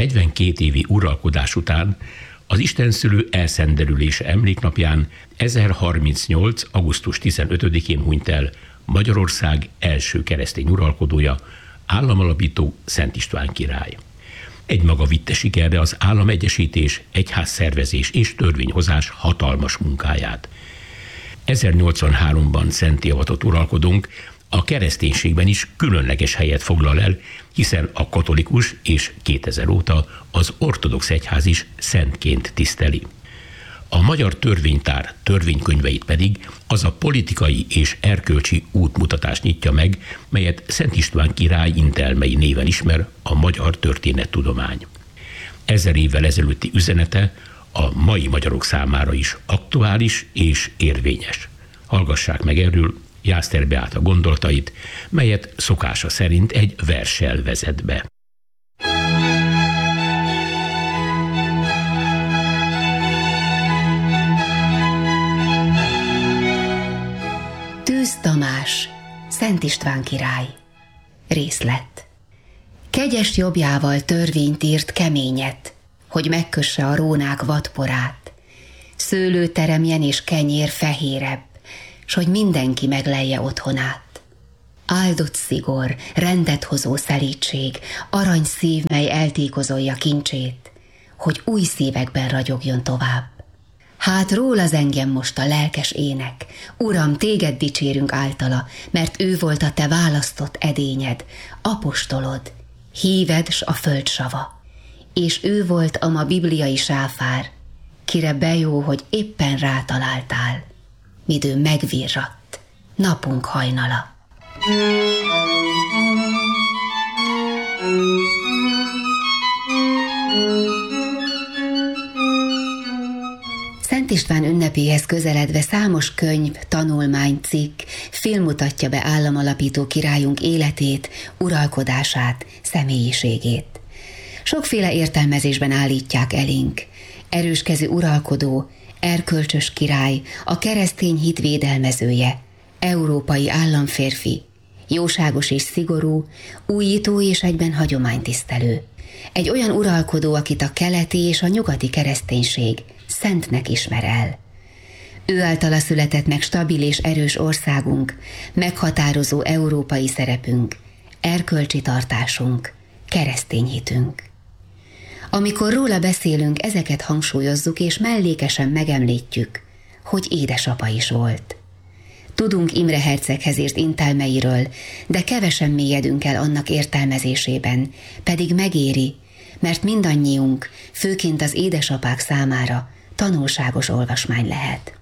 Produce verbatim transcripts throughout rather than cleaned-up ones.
negyvenkét évi uralkodás után az istenszülő elszenderülése emléknapján ezerharmincnyolc. augusztus tizenötödikén hunyt el Magyarország első keresztény uralkodója, államalapító Szent István király. Egymaga vitte sikerre az államegyesítés, egyházszervezés és törvényhozás hatalmas munkáját. ezernyolcvanháromban szentté avatott uralkodónk a kereszténységben is különleges helyet foglal el, hiszen a katolikus és kétezer óta az ortodox egyház is szentként tiszteli. A magyar törvénytár törvénykönyveit pedig az a politikai és erkölcsi útmutatás nyitja meg, melyet Szent István király intelmei néven ismer a magyar történettudomány. Ezer évvel ezelőtti üzenete a mai magyarok számára is aktuális és érvényes. Hallgassák meg erről Jászter Beáta gondolatait, melyet szokása szerint egy verssel vezet be. Tűz Tamás, Szent István király. Részlet. Kegyes jobbjával törvényt írt keményet, hogy megkösse a rónák vadporát. Szőlő teremjen és kenyér fehérebb, s hogy mindenki meglelje otthonát. Áldott szigor, rendet hozó szelídség, arany szív, mely eltékozolja kincsét, hogy új szívekben ragyogjon tovább. Hát róla zengjen most a lelkes ének, Uram, téged dicsérünk általa, mert ő volt a te választott edényed, apostolod, híved s a föld sava. És ő volt a ma bibliai sáfár, kire bejó, hogy éppen rátaláltál, midő megvirradt, napunk hajnala. Szent István ünnepéhez közeledve számos könyv, tanulmány, cikk, film mutatja be államalapító királyunk életét, uralkodását, személyiségét. Sokféle értelmezésben állítják elénk. Erőskezű uralkodó, erkölcsös király, a keresztény hit védelmezője, európai államférfi, jóságos és szigorú, újító és egyben hagyománytisztelő. Egy olyan uralkodó, akit a keleti és a nyugati kereszténység szentnek ismer el. Ő általa született meg stabil és erős országunk, meghatározó európai szerepünk, erkölcsi tartásunk, keresztény hitünk. Amikor róla beszélünk, ezeket hangsúlyozzuk és mellékesen megemlítjük, hogy édesapa is volt. Tudunk Imre herceghez írt intelmeiről, de kevesen mélyedünk el annak értelmezésében, pedig megéri, mert mindannyiunk, főként az édesapák számára tanulságos olvasmány lehet.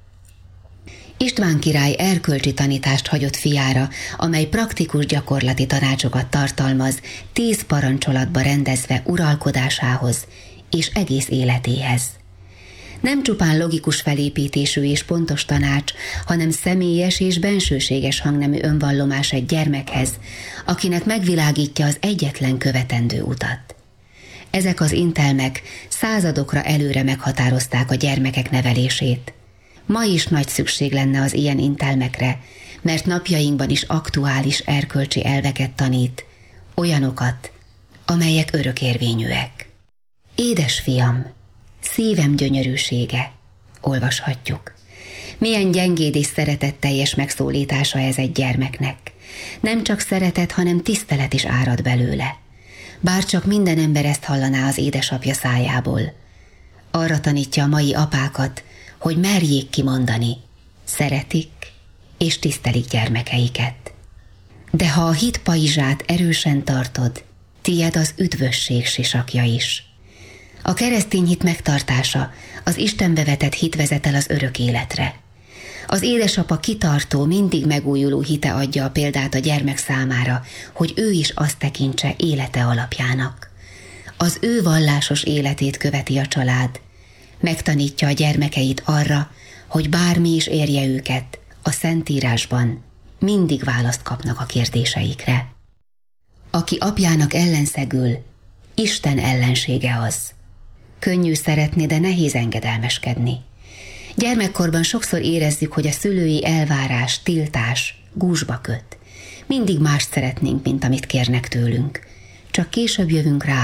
István király erkölcsi tanítást hagyott fiára, amely praktikus gyakorlati tanácsokat tartalmaz, tíz parancsolatba rendezve uralkodásához és egész életéhez. Nem csupán logikus felépítésű és pontos tanács, hanem személyes és bensőséges hangnemű önvallomás egy gyermekhez, akinek megvilágítja az egyetlen követendő utat. Ezek az intelmek századokra előre meghatározták a gyermekek nevelését. Ma is nagy szükség lenne az ilyen intelmekre, mert napjainkban is aktuális erkölcsi elveket tanít, olyanokat, amelyek örökérvényűek. Édes fiam, szívem gyönyörűsége, olvashatjuk. Milyen gyengéd és szeretetteljes megszólítása ez egy gyermeknek. Nem csak szeretet, hanem tisztelet is árad belőle. Bárcsak minden ember ezt hallaná az édesapja szájából. Arra tanítja a mai apákat, hogy merjék kimondani, szeretik és tisztelik gyermekeiket. De ha a hit pajzsát erősen tartod, tied az üdvösség sisakja is. A keresztény hit megtartása, az Istenbe vetett hit vezet el az örök életre. Az édesapa kitartó, mindig megújuló hite adja a példát a gyermek számára, hogy ő is azt tekintse élete alapjának. Az ő vallásos életét követi a család. Megtanítja a gyermekeit arra, hogy bármi is érje őket, a Szentírásban mindig választ kapnak a kérdéseikre. Aki apjának ellenszegül, Isten ellensége az. Könnyű szeretni, de nehéz engedelmeskedni. Gyermekkorban sokszor érezzük, hogy a szülői elvárás, tiltás gúzsba köt. Mindig mást szeretnénk, mint amit kérnek tőlünk. Csak később jövünk rá,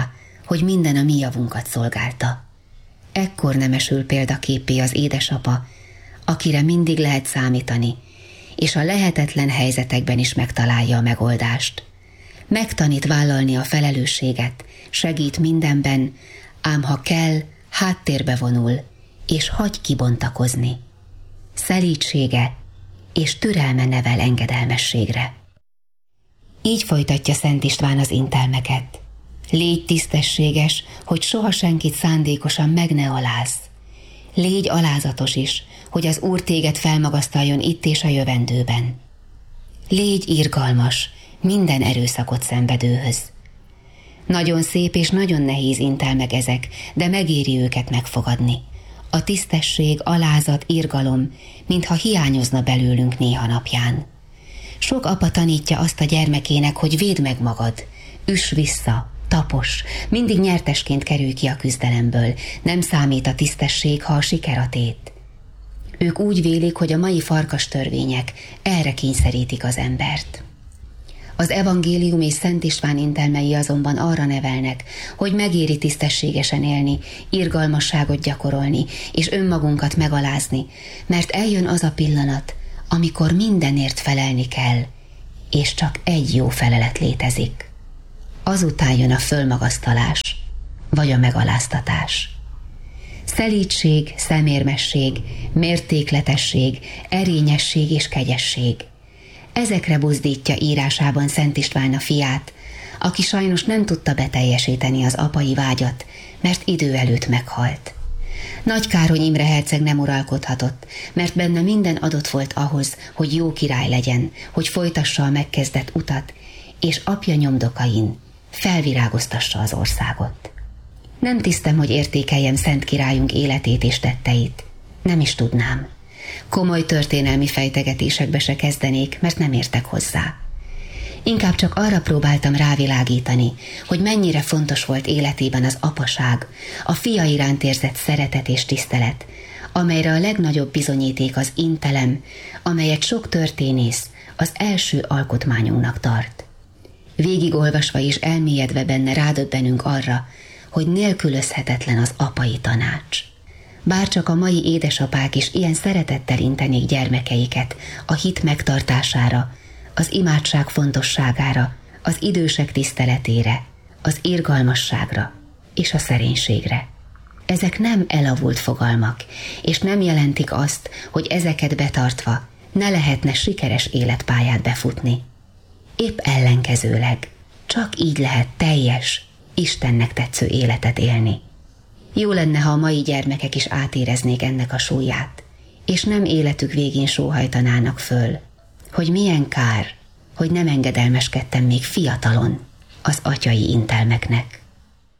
hogy minden a mi javunkat szolgálta. Ekkor nemesül példaképé az édesapa, akire mindig lehet számítani, és a lehetetlen helyzetekben is megtalálja a megoldást. Megtanít vállalni a felelősséget, segít mindenben, ám ha kell, háttérbe vonul, és hagy kibontakozni. Szelídsége és türelme nevel engedelmességre. Így folytatja Szent István az intelmeket. Légy tisztességes, hogy soha senkit szándékosan meg ne alázz. Légy alázatos is, hogy az Úr téged felmagasztaljon itt és a jövendőben. Légy irgalmas minden erőszakot szenvedőhöz. Nagyon szép és nagyon nehéz intelmek ezek, de megéri őket megfogadni. A tisztesség, alázat, irgalom, mintha hiányozna belőlünk néha napján. Sok apa tanítja azt a gyermekének, hogy védd meg magad, üss vissza, tapos, mindig nyertesként kerülj ki a küzdelemből, nem számít a tisztesség, ha a siker a tét. Ők úgy vélik, hogy a mai farkas törvények erre kényszerítik az embert. Az evangélium és Szent István intelmei azonban arra nevelnek, hogy megéri tisztességesen élni, irgalmasságot gyakorolni, és önmagunkat megalázni, mert eljön az a pillanat, amikor mindenért felelni kell, és csak egy jó felelet létezik. Azután jön a fölmagasztalás, vagy a megaláztatás. Szelídség, szemérmesség, mértékletesség, erényesség és kegyesség. Ezekre buzdítja írásában Szent István a fiát, aki sajnos nem tudta beteljesíteni az apai vágyat, mert idő előtt meghalt. Nagy Károly Imre herceg nem uralkodhatott, mert benne minden adott volt ahhoz, hogy jó király legyen, hogy folytassa a megkezdett utat, és apja nyomdokain felvirágoztassa az országot. Nem tisztem, hogy értékeljem szent királyunk életét és tetteit. Nem is tudnám. Komoly történelmi fejtegetésekbe se kezdenék, mert nem értek hozzá. Inkább csak arra próbáltam rávilágítani, hogy mennyire fontos volt életében az apaság, a fia iránt érzett szeretet és tisztelet, amelyre a legnagyobb bizonyíték az intelem, amelyet sok történész az első alkotmányunknak tart. Végigolvasva és elmélyedve benne rádöbbenünk arra, hogy nélkülözhetetlen az apai tanács. Bárcsak a mai édesapák is ilyen szeretettel intenék gyermekeiket a hit megtartására, az imádság fontosságára, az idősek tiszteletére, az irgalmasságra és a szerénységre. Ezek nem elavult fogalmak, és nem jelentik azt, hogy ezeket betartva ne lehetne sikeres életpályát befutni. Épp ellenkezőleg, csak így lehet teljes, Istennek tetsző életet élni. Jó lenne, ha a mai gyermekek is átéreznék ennek a súlyát, és nem életük végén sóhajtanának föl, hogy milyen kár, hogy nem engedelmeskedtem még fiatalon az atyai intelmeknek.